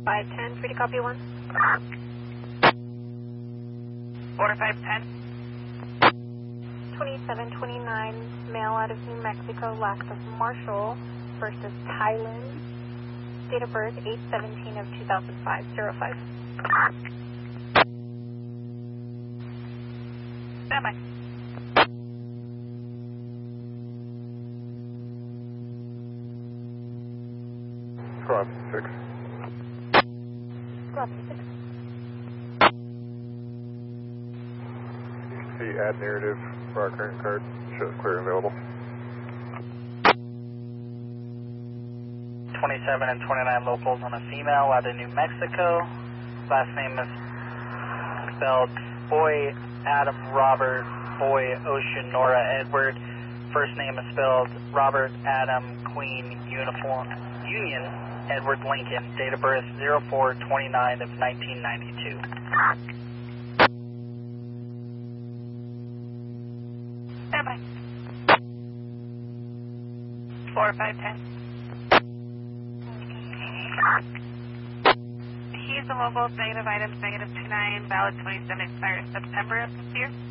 510, free to copy 1. Order 510. 2729, male out of New Mexico, last of Marshall versus Thailand. Date of birth 8/17 of 2005, 05. Stand by. Squad 6. Squad 6. You can see add narrative for our current card. Shows clear and available. 27 and 29 locals on a female out of New Mexico. Last name is spelled Boy Adam Robert Boy Ocean Nora Edward. First name is spelled Robert Adam Queen Uniform Union Edward Lincoln. Date of birth 04/29 of 1992. Stand by. 4510. He's a local, negative items, -29, valid 27, expires September of this year.